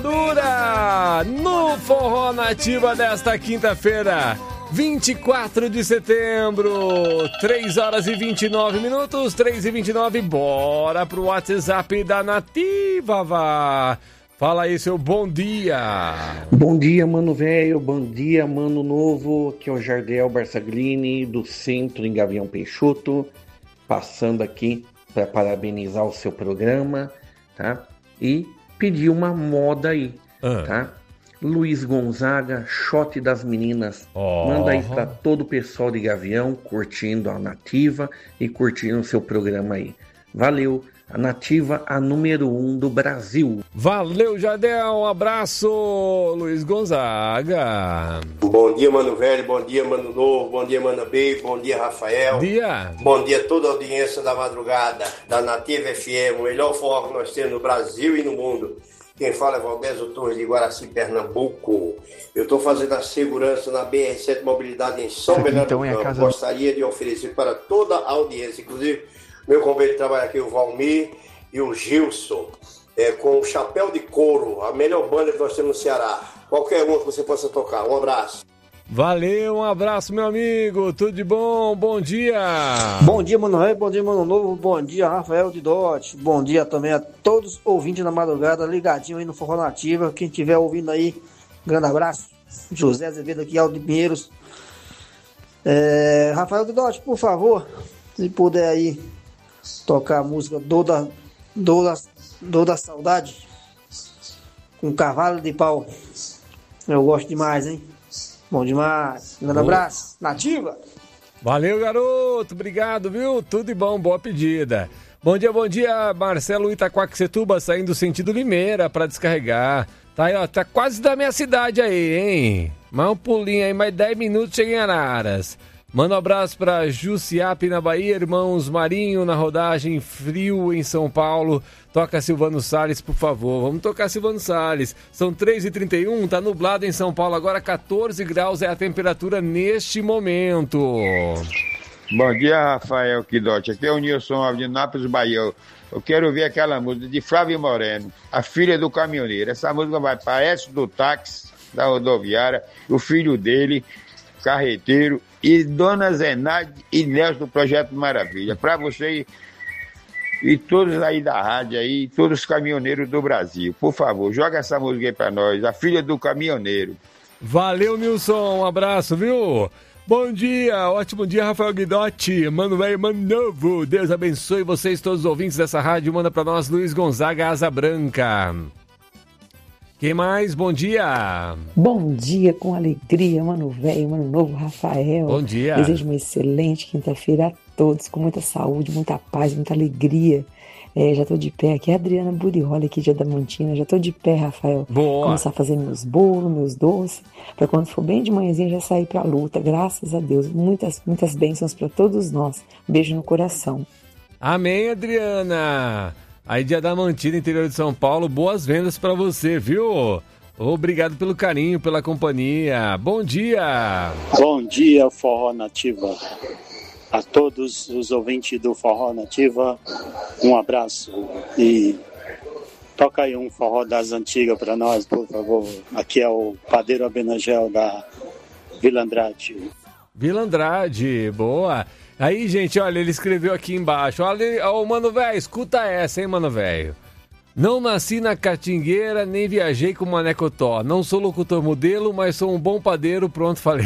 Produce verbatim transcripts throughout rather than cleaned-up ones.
Dura no Forró Nativa desta quinta-feira, vinte e quatro de setembro, três horas e vinte e nove minutos, três e vinte e nove. Bora pro WhatsApp da Nativa, vá. Fala aí, seu bom dia. Bom dia, mano velho. Bom dia, mano novo. Aqui é o Jardel Barsaglini, do centro em Gavião Peixoto, passando aqui para parabenizar o seu programa, tá? E pedir uma moda aí, ah. tá? Luiz Gonzaga, Shot das Meninas. Oh. Manda aí para todo o pessoal de Gavião, curtindo a Nativa e curtindo o seu programa aí. Valeu! A Nativa, a número um do Brasil. Valeu, Jardel. Um abraço, Luiz Gonzaga. Bom dia, mano velho. Bom dia, mano novo. Bom dia, mano B. Bom dia, Rafael. Bom dia. Bom dia a toda a audiência da madrugada da Nativa F M, o melhor forró que nós temos no Brasil e no mundo. Quem fala é Valdésio Torres de Guaraci, Pernambuco. Eu estou fazendo a segurança na B R sete Mobilidade em São Bernardo do Campo. Casa... Gostaria de oferecer para toda a audiência, inclusive meu convite de trabalho aqui, o Valmir e o Gilson, é, com o Chapéu de Couro, a melhor banda que nós temos no Ceará. Qualquer uma que você possa tocar. Um abraço. Valeu, um abraço, meu amigo. Tudo de bom? Bom dia. Bom dia, Mano Rei. Bom dia, Mano Novo. Bom dia, Rafael de Dote. Bom dia também a todos os ouvintes da madrugada, ligadinho aí no Forró Nativa. Quem estiver ouvindo aí, um grande abraço. José Azevedo aqui, Aldo de Pinheiros. É, Rafael de Dote, por favor, se puder aí tocar a música Dor da, Dor da, Dor da Saudade com Cavalo de Pau. Eu gosto demais, hein? Bom demais. Um grande abraço. Nativa. Valeu, garoto. Obrigado, viu? Tudo de bom. Boa pedida. Bom dia, bom dia. Marcelo Itaquaquecetuba saindo sentido Limeira para descarregar. Tá aí, ó. Tá quase da minha cidade aí, hein? Mais um pulinho aí, mais dez minutos chega em Araras. Manda um abraço para Jussiape na Bahia, Irmãos Marinho na rodagem, Frio em São Paulo. Toca Silvano Salles, por favor. Vamos tocar Silvano Salles. São três e trinta e um, tá nublado em São Paulo. Agora catorze graus é a temperatura neste momento. Bom dia, Rafael Quidote. Aqui é o Nilson de Nápoles, Bahia. Eu quero ouvir aquela música de Flávio Moreno, A Filha do Caminhoneiro. Essa música vai para Écio do táxi da rodoviária, o filho dele, carreteiro, e Dona Zenaide e Nelson do Projeto Maravilha. Para você e todos aí da rádio aí, todos os caminhoneiros do Brasil, por favor, joga essa música aí para nós, A Filha do Caminhoneiro. Valeu, Nilson, um abraço, viu? Bom dia, ótimo dia, Rafael Guidotti, mano velho, mano novo. Deus abençoe vocês, todos os ouvintes dessa rádio. Manda para nós, Luiz Gonzaga, Asa Branca. Quem mais? Bom dia! Bom dia, com alegria, mano velho, mano novo, Rafael. Bom dia! Desejo uma excelente quinta-feira a todos, com muita saúde, muita paz, muita alegria. É, já tô de pé aqui, a Adriana Burioli aqui de Adamantina, já tô de pé, Rafael. Boa! Começar a fazer meus bolos, meus doces, para quando for bem de manhãzinha já sair pra luta, graças a Deus. Muitas, muitas bênçãos para todos nós. Beijo no coração. Amém, Adriana! Aí de Adamantina, interior de São Paulo, boas vendas pra você, viu? Obrigado pelo carinho, pela companhia. Bom dia! Bom dia, Forró Nativa. A todos os ouvintes do Forró Nativa, um abraço. E toca aí um forró das antigas pra nós, por favor. Aqui é o Padeiro Abenagel da Vila Andrade. Vila Andrade, boa! Aí, gente, olha, ele escreveu aqui embaixo. Olha, ó, mano velho, escuta essa, hein, mano velho. Não nasci na Catingueira, nem viajei com Manecotó. Não sou locutor modelo, mas sou um bom padeiro, pronto, falei.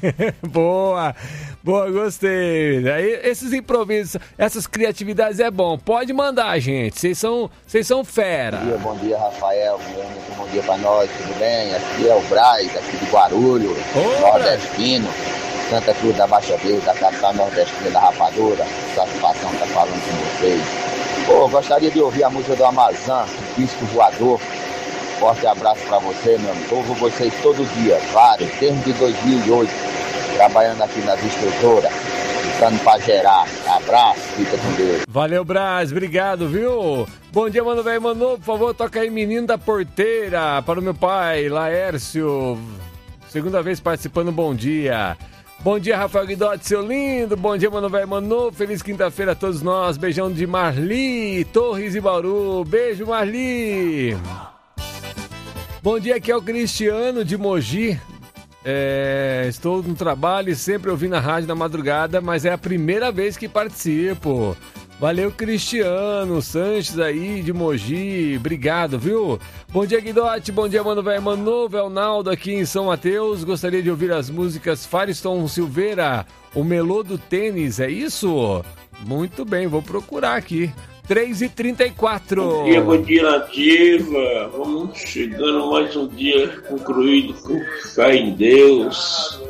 Boa, boa, gostei. Aí, esses improvisos, essas criatividades é bom. Pode mandar, gente, vocês são, vocês são fera. Bom dia, bom dia, Rafael. Bom dia pra nós, tudo bem? Aqui é o Braz, aqui de Guarulhos, nordestino. Santa Cruz da Baixa Verde, da capital nordestina da Rapadura. Satisfação tá falando com vocês. Pô, gostaria de ouvir a música do Amazon, Disco Voador. Forte abraço pra você, meu amigo. Ouvo vocês todo dia, vários, desde dois mil e oito, trabalhando aqui nas instrutoras, lutando pra gerar. Abraço, fica com Deus. Valeu, Braz, obrigado, viu? Bom dia, mano velho, mano, por favor, toca aí Menino da Porteira, para o meu pai, Laércio. Segunda vez participando, bom dia. Bom dia, Rafael Guidotti, seu lindo. Bom dia, mano velho, mano. Feliz quinta-feira a todos nós. Beijão de Marli, Torres e Bauru. Beijo, Marli. Bom dia, aqui é o Cristiano de Mogi. É, estou no trabalho e sempre ouvindo a rádio na madrugada, mas é a primeira vez que participo. Valeu, Cristiano Sanches aí de Mogi, obrigado, viu? Bom dia, Guidotti, bom dia, mano velho, mano novo, é o Naldo aqui em São Mateus. Gostaria de ouvir as músicas Firestone Silveira, o Melô do Tênis, é isso? Muito bem, vou procurar aqui. três e trinta e quatro. Bom dia, bom dia, Nativa. Vamos chegando mais um dia concluído com fé em Deus.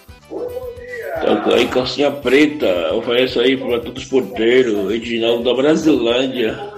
Toca aí, calcinha preta. Oferece aí para todos os porteiros. Edinaldo da Brasilândia.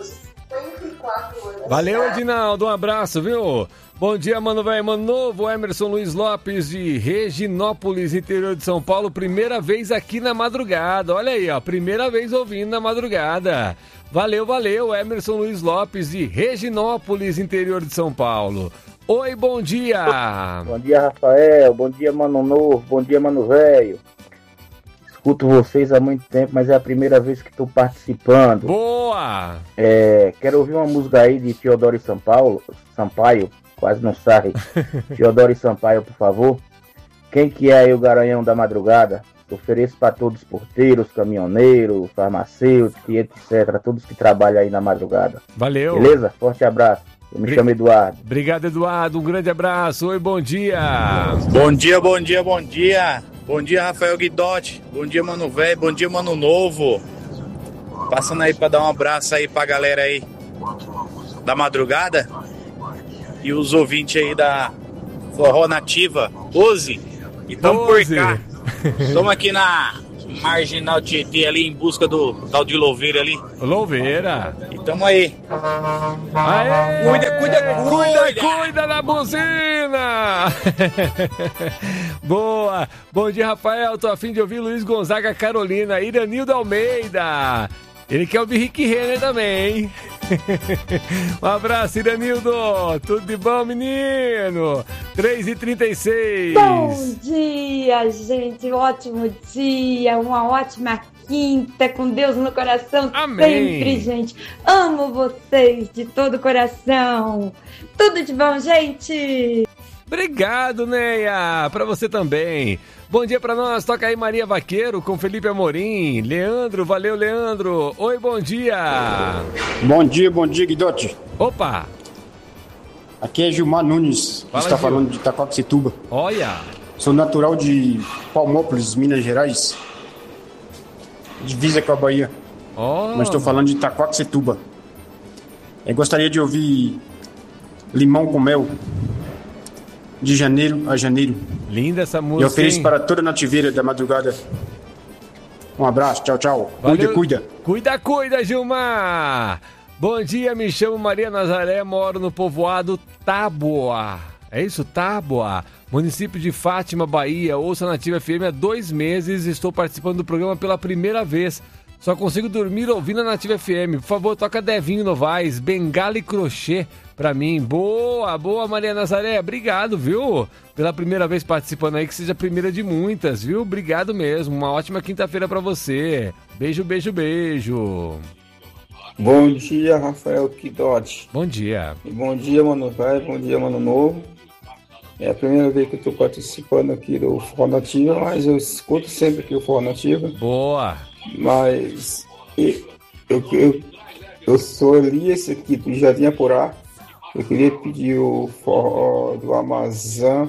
Valeu, Edinaldo. Um abraço, viu? Bom dia, mano velho, mano novo. Emerson Luiz Lopes de Reginópolis, interior de São Paulo. Primeira vez aqui na madrugada. Olha aí, ó. Primeira vez ouvindo na madrugada. Valeu, valeu. Emerson Luiz Lopes de Reginópolis, interior de São Paulo. Oi, bom dia. Bom dia, Rafael. Bom dia, mano novo. Bom dia, mano velho. Escuto vocês há muito tempo, mas é a primeira vez que estou participando. Boa! É, quero ouvir uma música aí de Teodoro São Paulo, Sampaio, quase não sai. Teodoro Sampaio, por favor. Quem que é aí o Garanhão da Madrugada? Ofereço para todos os porteiros, caminhoneiros, farmacêuticos e etcétera. Todos que trabalham aí na madrugada. Valeu! Beleza? Forte abraço. Eu me Bri- chamo Eduardo. Obrigado, Eduardo. Um grande abraço. Oi, bom dia. Bom dia, bom dia, bom dia. Bom dia, Rafael Guidotti. Bom dia, mano velho. Bom dia, mano novo. Passando aí pra dar um abraço aí pra galera aí da madrugada. E os ouvintes aí da Forró Nativa. Oze. E tamo por cá. Estamos aqui na Marginal Tietê ali em busca do tal de Louveira ali. Louveira. E tamo aí. Aê! Cuida, cuida, cuida, cuida da buzina! Boa! Bom dia, Rafael. Tô a fim de ouvir Luiz Gonzaga, Carolina, Iranildo Almeida. Ele quer ouvir Rick Renner também, hein? Um abraço, Iranildo. Tudo de bom, menino? três e trinta e seis. Bom dia, gente. Ótimo dia. Uma ótima quinta com Deus no coração. Amém. Sempre, gente. Amo vocês de todo o coração. Tudo de bom, gente. Obrigado, Neia. Pra você também. Bom dia pra nós. Toca aí Maria Vaqueiro com Felipe Amorim. Leandro, valeu, Leandro. Oi, bom dia. Bom dia, bom dia, Guidotti. Opa. Aqui é Gilmar Nunes, Fala, está Gil. falando de Itacoaxetuba. Olha. Sou natural de Palmópolis, Minas Gerais. Divisa com a Bahia. Oh. Mas estou falando de Itacoaxetuba. Eu gostaria de ouvir Limão com Mel, de janeiro a janeiro. Linda essa música. E ofereço hein? para toda a nativeira da madrugada. Um abraço, tchau, tchau. Valeu. Cuida, cuida. Cuida, cuida, Gilmar. Bom dia, me chamo Maria Nazaré, moro no povoado Tábua. É isso, Tábua, município de Fátima, Bahia. Ouço a Nativa F M há dois meses e estou participando do programa pela primeira vez. Só consigo dormir ouvindo a Nativa F M. Por favor, toca Devinho Novaes, Bengala e Crochê pra mim. Boa, boa, Maria Nazaré. Obrigado, viu? Pela primeira vez participando aí, que seja a primeira de muitas, viu? Obrigado mesmo. Uma ótima quinta-feira pra você. Beijo, beijo, beijo. Bom dia, Rafael Guidotti. Bom dia. E bom dia, mano velho. Bom dia, mano novo. É a primeira vez que eu tô participando aqui do Forró Nativa, mas eu escuto sempre aqui o Forró Nativa. Boa. Mas eu, eu, eu, eu só li esse aqui do Jardim Apurá. Eu queria pedir o forró do Amazã,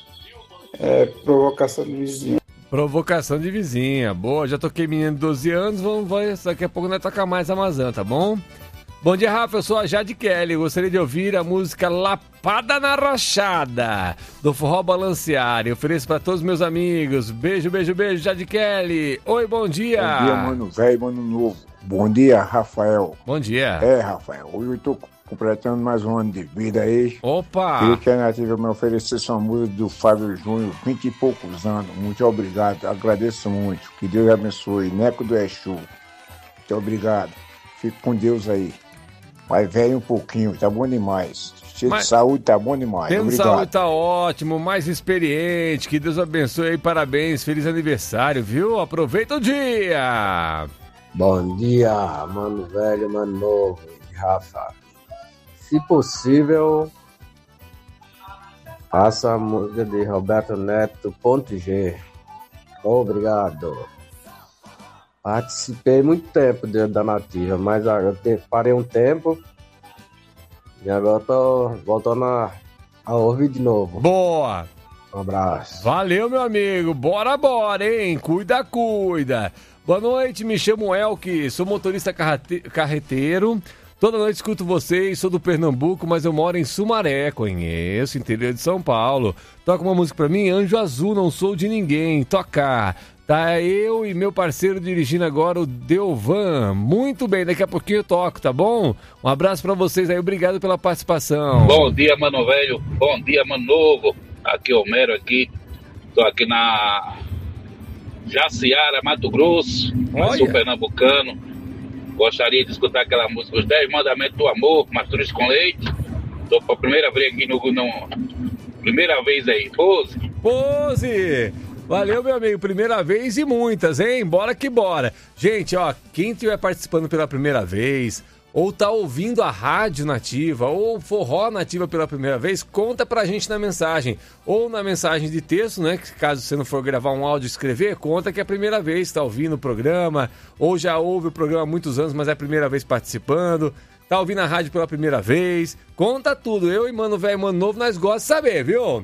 é, Provocação de Vizinha. Provocação de vizinha. Boa, já toquei menino de doze anos, vamos ver, daqui a pouco nós tocar mais Amazã, tá bom? Bom dia, Rafa, eu sou a Jade Kelly, gostaria de ouvir a música Lapada na Rachada, do Forró Balancear. Eu ofereço para todos os meus amigos. Beijo, beijo, beijo, Jade Kelly. Oi, bom dia. Bom dia, mano velho, mano novo. Bom dia, Rafael. Bom dia. É, Rafael, hoje eu tô completando mais um ano de vida aí. Opa! Queria que a Nativa me oferecesse uma música do Fábio Júnior, vinte e poucos anos. Muito obrigado, agradeço muito. Que Deus abençoe. Neco do Exu. Muito obrigado. Fique com Deus aí. Vai velho um pouquinho, tá bom demais. Cheio Mas... de saúde, tá bom demais. Tendo Obrigado. saúde, tá ótimo, mais experiente. Que Deus abençoe aí, parabéns, feliz aniversário, viu? Aproveita o dia! Bom dia, mano velho, mano novo, Rafa. Se possível, Passa a música de Roberto Neto, ponto G. Obrigado. Participei muito tempo de, da Nativa, mas eu te, parei um tempo e agora tô voltando a, a ouvir de novo. Boa! Um abraço. Valeu, meu amigo. Bora, bora, hein? Cuida, cuida. Boa noite, me chamo Elke, sou motorista carrete- carreteiro. Toda noite escuto vocês, sou do Pernambuco, mas eu moro em Sumaré, conheço, interior de São Paulo. Toca uma música pra mim, Anjo Azul, não sou de ninguém, toca. Tá eu e meu parceiro dirigindo agora o Delvan. Muito bem, daqui a pouquinho eu toco, tá bom? Um abraço pra vocês aí, obrigado pela participação. Bom dia, mano velho, bom dia, mano novo. Aqui é o Homero aqui, tô aqui na Jaciara, Mato Grosso, eu sou pernambucano. Gostaria de escutar aquela música, Os dez Mandamentos do Amor, Mastruz com Leite. Tô pela primeira vez aqui no, no... Primeira vez aí, Pose. Pose! Valeu, meu amigo, primeira vez e muitas, hein? Bora que bora. Gente, ó, quem estiver participando pela primeira vez, ou tá ouvindo a rádio nativa, ou forró nativa pela primeira vez, conta pra gente na mensagem. Ou na mensagem de texto, né? Que caso você não for gravar um áudio e escrever, conta que é a primeira vez que tá ouvindo o programa, ou já ouve o programa há muitos anos, mas é a primeira vez participando, tá ouvindo a rádio pela primeira vez. Conta tudo. Eu e Mano Velho e Mano Novo, nós gostamos de saber, viu?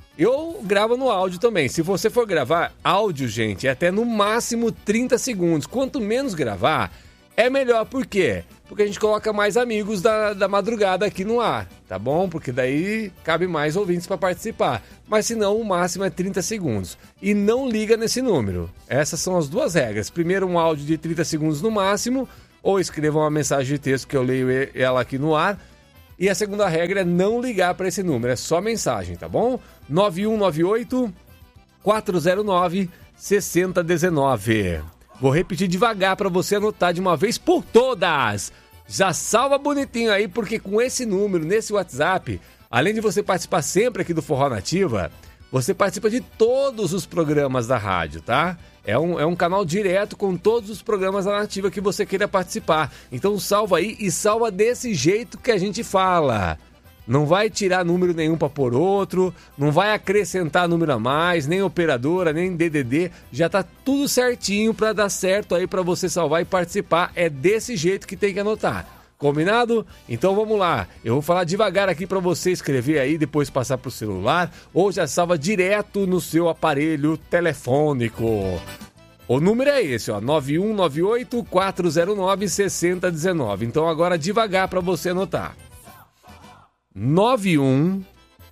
Eu gravo no áudio também. Se você for gravar áudio, gente, é até no máximo trinta segundos. Quanto menos gravar, é melhor. Por quê? Porque a gente coloca mais amigos da, da madrugada aqui no ar, tá bom? Porque daí cabe mais ouvintes para participar. Mas se não, o máximo é trinta segundos. E não liga nesse número. Essas são as duas regras. Primeiro, um áudio de trinta segundos no máximo, ou escreva uma mensagem de texto que eu leio ela aqui no ar. E a segunda regra é não ligar para esse número, é só mensagem, tá bom? nove um nove oito, quatro zero nove, seis zero um nove. Vou repetir devagar para você anotar de uma vez por todas. Já salva bonitinho aí, porque com esse número, nesse WhatsApp, além de você participar sempre aqui do Forró Nativa, você participa de todos os programas da rádio, tá? É um, é um canal direto com todos os programas da Nativa que você queira participar. Então salva aí e salva desse jeito que a gente fala. Não vai tirar número nenhum para pôr outro, não vai acrescentar número a mais, nem operadora, nem D D D. Já tá tudo certinho para dar certo aí para você salvar e participar. É desse jeito que tem que anotar. Combinado? Então vamos lá. Eu vou falar devagar aqui para você escrever aí, depois passar pro celular, ou já salva direto no seu aparelho telefônico. O número é esse, ó, nove um nove oito, quatro zero nove, seis zero um nove. Então agora devagar para você anotar. nove um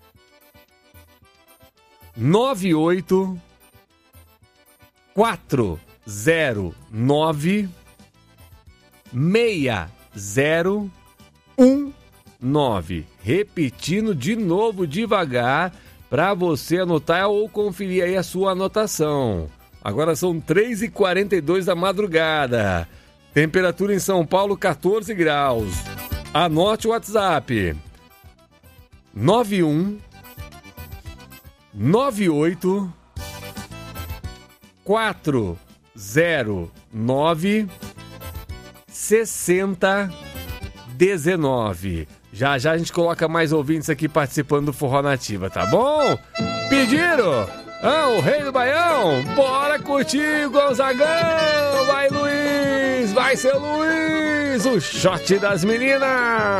nove oito quatro zero nove seis zero um nove. Repetindo de novo devagar para você anotar ou conferir aí a sua anotação. Agora são três e quarenta e dois da madrugada. Temperatura em São Paulo quatorze graus. Anote o WhatsApp. nove um nove oito quatro zero nove sessenta dezenove. Já já a gente coloca mais ouvintes aqui participando do Forró Nativa, tá bom? Pediram? Ah, o Rei do Baião? Bora curtir o Gonzagão! Vai, Luiz! Vai, seu Luiz! O shot das meninas!